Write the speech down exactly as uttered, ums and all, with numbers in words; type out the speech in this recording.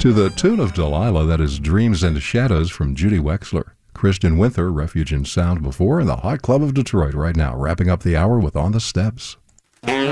To the tune of Delilah, that is Dreams and Shadows from Judy Wexler. Christian Winther, Refuge in Sound before, and the Hot Club of Detroit right now, wrapping up the hour with On the Steps.